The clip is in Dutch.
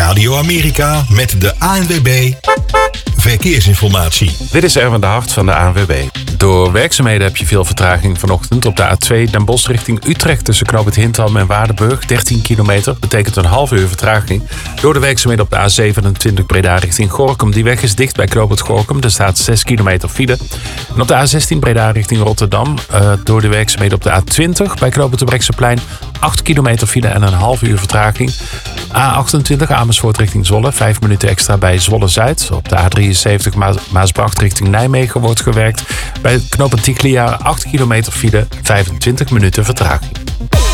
Radio Amerika met de ANWB Verkeersinformatie. Dit is Erwin de Hart van de ANWB. Door werkzaamheden heb je veel vertraging vanochtend op de A2 Den Bosch richting Utrecht tussen Knoop het Hintham en Waardenburg. 13 kilometer, betekent een half uur vertraging. Door de werkzaamheden op de A27 Breda richting Gorinchem. Die weg is dicht bij Knoop het Gorinchem. Er staat 6 kilometer file. En op de A16 Breda richting Rotterdam. Door de werkzaamheden op de A20 bij Knoop het Brechtseplein. 8 kilometer file en een half uur vertraging. A28 Amersfoort richting Zwolle. 5 minuten extra bij Zwolle-Zuid. Op de A73 Maasbracht richting Nijmegen wordt gewerkt. Bij knooppunt Tiglia 8 kilometer file, 25 minuten vertraging.